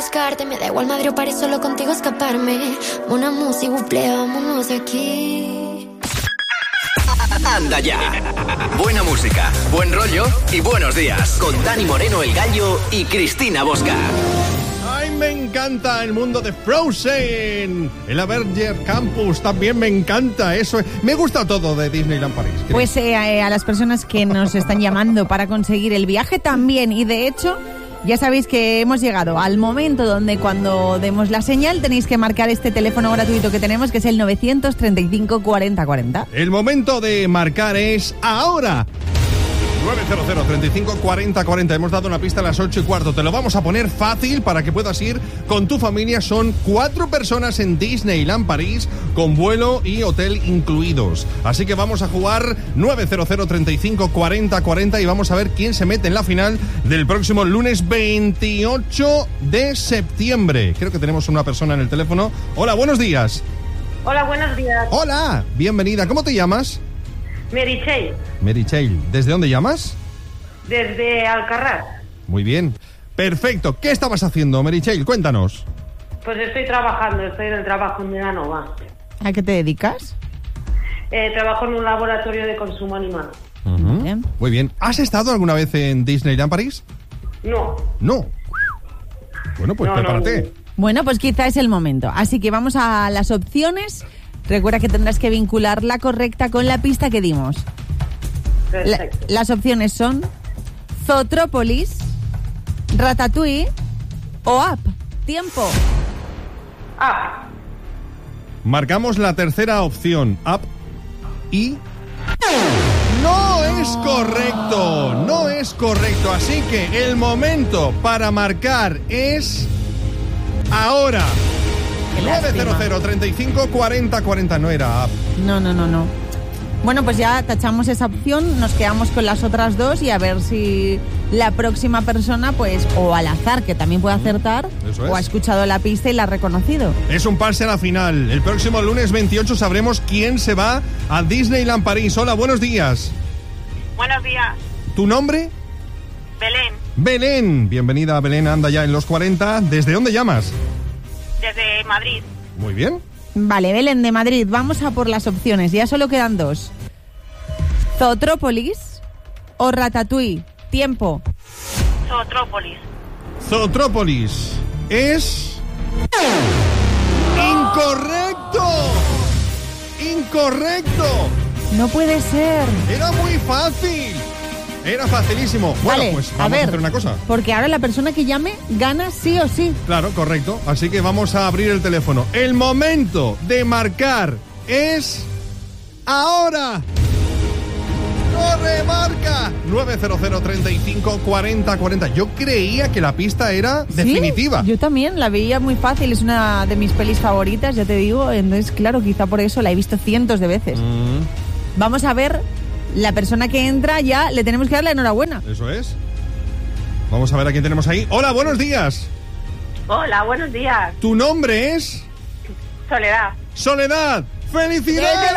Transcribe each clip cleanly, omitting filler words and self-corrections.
buscarte. Me da igual Madrid o París, solo contigo escaparme. Una música, buple, vámonos de aquí. Anda ya. Buena música, buen rollo y buenos días. Con Dani Moreno, El Gallo y Cristina Bosca. ¡Ay, me encanta el mundo de Frozen! El Avenger Campus también me encanta. Eso me gusta todo de Disneyland París. Pues a las personas que nos están llamando para conseguir el viaje también. Y de hecho, ya sabéis que hemos llegado al momento donde cuando demos la señal tenéis que marcar este teléfono gratuito que tenemos, que es el 935 40 40. El momento de marcar es ahora. 900 35 40 40. Hemos dado una pista a las 8:15. Te lo vamos a poner fácil para que puedas ir con tu familia. Son 4 personas en Disneyland París con vuelo y hotel incluidos. Así que vamos a jugar 900 35 40 40 y vamos a ver quién se mete en la final del próximo lunes 28 de septiembre. Creo que tenemos una persona en el teléfono. Hola, buenos días. Hola, buenos días. Hola, bienvenida. ¿Cómo te llamas? Meritxell. Meritxell. ¿Desde dónde llamas? Desde Alcarràs. Muy bien. Perfecto. ¿Qué estabas haciendo, Meritxell? Cuéntanos. Pues estoy trabajando, estoy en el trabajo en Melanova. ¿A qué te dedicas? Trabajo en un laboratorio de consumo animal. Uh-huh. Bien. Muy bien. ¿Has estado alguna vez en Disneyland París? No. No. Bueno, pues No, prepárate. no. Bueno, pues quizá es el momento. Así que vamos a las opciones. Recuerda que tendrás que vincular la correcta con la pista que dimos. Perfecto. Las opciones son Zootrópolis, Ratatouille o Up. Tiempo. Ah, Marcamos la tercera opción. Up y... ¡No es correcto! No es correcto. Así que el momento para marcar es... ahora. Qué lástima. 900 35 40 40. No era Up. No. Bueno, pues ya tachamos esa opción, nos quedamos con las otras dos y a ver si la próxima persona, pues, o al azar, que también puede acertar, Eso es. o ha escuchado la pista y la ha reconocido. Es un pase a la final. El próximo lunes 28 sabremos quién se va a Disneyland París. Hola, buenos días. buenos días. ¿Tu nombre? Belén, Belén. Bienvenida, Belén. Anda ya en los 40. ¿Desde dónde llamas? desde Madrid. Muy bien. Vale, Belén de Madrid, vamos a por las opciones, ya solo quedan dos. Zootrópolis o Ratatouille. Tiempo. Zootrópolis. Zootrópolis es... ¡incorrecto! ¡Incorrecto! No puede ser. Era muy fácil. Era facilísimo. Bueno, Vale, pues vamos a hacer una cosa. porque ahora la persona que llame gana sí o sí. Claro, correcto. Así que vamos a abrir el teléfono. El momento de marcar es... ahora. ¡Corre, marca! 900 35 40 40. Yo creía que la pista era definitiva. Sí, yo también la veía muy fácil, es una de mis pelis favoritas, ya te digo. Entonces, claro, quizá por eso la he visto cientos de veces. Vamos a ver, la persona que entra ya le tenemos que dar la enhorabuena. Eso es. Vamos a ver a quién tenemos ahí. Hola, buenos días. Hola, buenos días. ¿Tu nombre es? Soledad. Soledad. ¡Felicidades!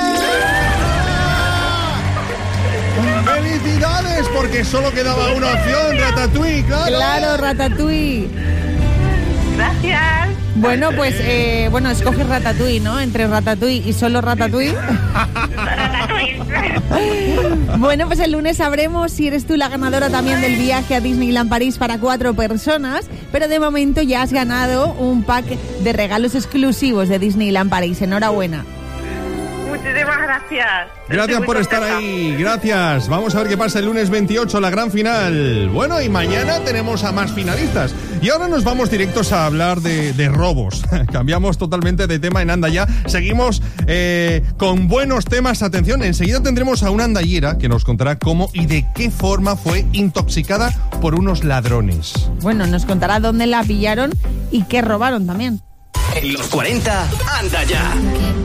¡Felicidades! Porque solo quedaba una opción, Ratatouille, claro. Claro, Ratatouille. Gracias. Bueno, pues, escoges Ratatouille, ¿no? Entre Ratatouille y solo Ratatouille. Bueno, pues el lunes sabremos si eres tú la ganadora también del viaje a Disneyland París para 4 personas, pero de momento ya has ganado un pack de regalos exclusivos de Disneyland París. Enhorabuena. Muchísimas gracias. Gracias por estar ahí, gracias. Vamos a ver qué pasa el lunes 28, la gran final. Bueno, y mañana tenemos a más finalistas. Y ahora nos vamos directos a hablar de robos. Cambiamos totalmente de tema en Anda Ya. Seguimos con buenos temas. Atención, enseguida tendremos a una andallera que nos contará cómo y de qué forma fue intoxicada por unos ladrones. Bueno, nos contará dónde la pillaron y qué robaron también. En los 40, Anda Ya.